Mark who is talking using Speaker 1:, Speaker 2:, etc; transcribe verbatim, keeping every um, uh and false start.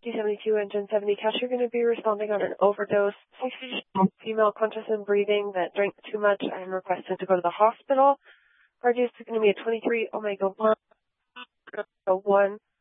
Speaker 1: G seventy-two engine seventy cash, you're going to be responding on an overdose. Female conscious and breathing that drank too much and requested to go to the hospital. Cardiac is going to be a twenty-three omega one.